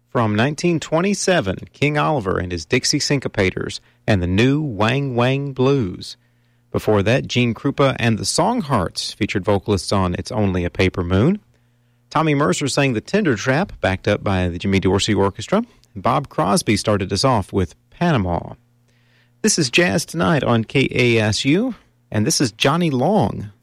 From 1927, King Oliver and his Dixie Syncopators and the New Wang Wang Blues. Before that, Gene Krupa and the Songhearts featured vocalists on It's Only a Paper Moon. Tommy Mercer sang The Tender Trap, backed up by the Jimmy Dorsey Orchestra. Bob Crosby started us off with Panama. This is Jazz Tonight on KASU, and this is Johnny Long.